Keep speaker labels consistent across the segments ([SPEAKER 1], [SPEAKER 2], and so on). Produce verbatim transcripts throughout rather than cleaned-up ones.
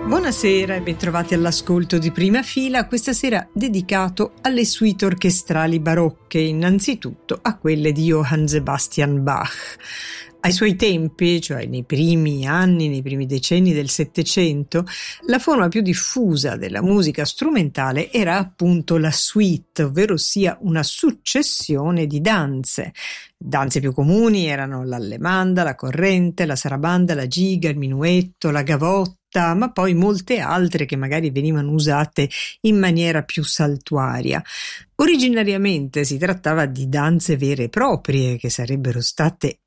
[SPEAKER 1] Buonasera e bentrovati all'ascolto di Prima Fila, questa sera dedicato alle suite orchestrali barocche, innanzitutto a quelle di Johann Sebastian Bach. Ai suoi tempi, cioè nei primi anni, nei primi decenni del Settecento, la forma più diffusa della musica strumentale era appunto la suite, ovvero sia una successione di danze. Danze più comuni erano l'allemanda, la corrente, la sarabanda, la giga, il minuetto, la gavotta, ma poi molte altre che magari venivano usate in maniera più saltuaria. Originariamente si trattava di danze vere e proprie, che sarebbero state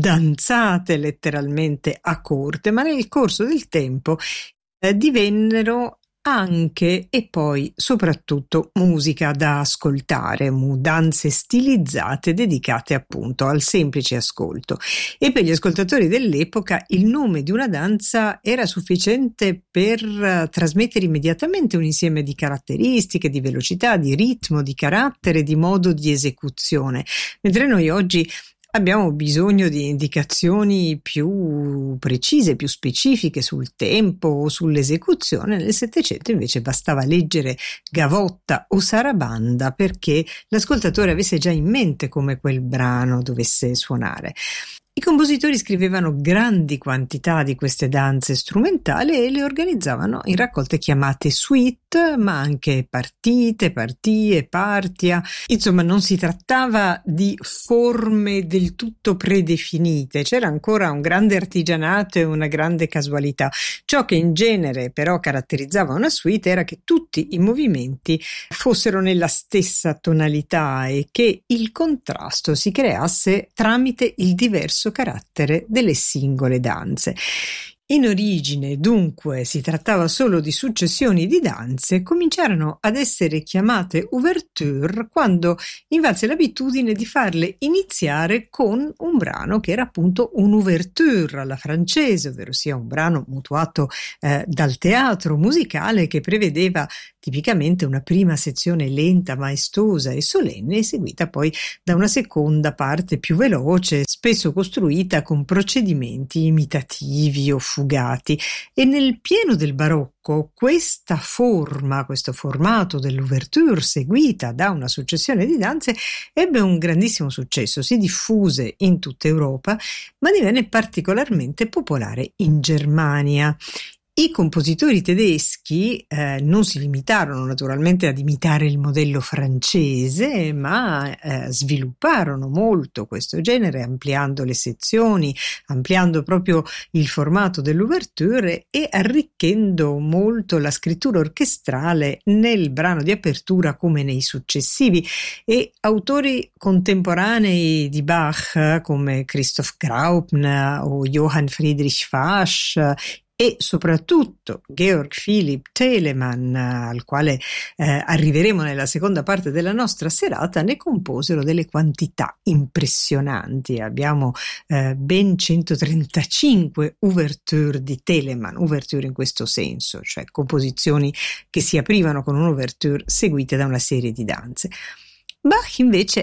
[SPEAKER 1] danzate letteralmente a corte, ma nel corso del tempo eh, divennero anche e poi soprattutto musica da ascoltare, danze stilizzate dedicate appunto al semplice ascolto. E per gli ascoltatori dell'epoca il nome di una danza era sufficiente per uh, trasmettere immediatamente un insieme di caratteristiche, di velocità, di ritmo, di carattere, di modo di esecuzione, mentre noi oggi abbiamo bisogno di indicazioni più precise, più specifiche sul tempo o sull'esecuzione. Nel Settecento invece bastava leggere gavotta o sarabanda perché l'ascoltatore avesse già in mente come quel brano dovesse suonare. I compositori scrivevano grandi quantità di queste danze strumentali e le organizzavano in raccolte chiamate suite, ma anche partite, partie, partia. Insomma, non si trattava di forme del tutto predefinite, c'era ancora un grande artigianato e una grande casualità. Ciò che in genere però caratterizzava una suite era che tutti i movimenti fossero nella stessa tonalità e che il contrasto si creasse tramite il diverso carattere delle singole danze. In origine, dunque, si trattava solo di successioni di danze, cominciarono ad essere chiamate ouverture quando invalse l'abitudine di farle iniziare con un brano che era appunto un'ouverture alla francese, ovvero sia un brano mutuato eh, dal teatro musicale che prevedeva tipicamente una prima sezione lenta, maestosa e solenne, seguita poi da una seconda parte più veloce, spesso costruita con procedimenti imitativi o fugati. E nel pieno del barocco questa forma, questo formato dell'ouverture seguita da una successione di danze ebbe un grandissimo successo, si diffuse in tutta Europa, ma divenne particolarmente popolare in Germania. I compositori tedeschi eh, non si limitarono naturalmente ad imitare il modello francese, ma eh, svilupparono molto questo genere, ampliando le sezioni, ampliando proprio il formato dell'ouverture e arricchendo molto la scrittura orchestrale nel brano di apertura come nei successivi. E autori contemporanei di Bach come Christoph Graupner o Johann Friedrich Fasch e soprattutto Georg Philipp Telemann, al quale eh, arriveremo nella seconda parte della nostra serata, ne composero delle quantità impressionanti. Abbiamo eh, ben centotrentacinque ouverture di Telemann, ouverture in questo senso, cioè composizioni che si aprivano con un'ouverture seguite da una serie di danze. Bach invece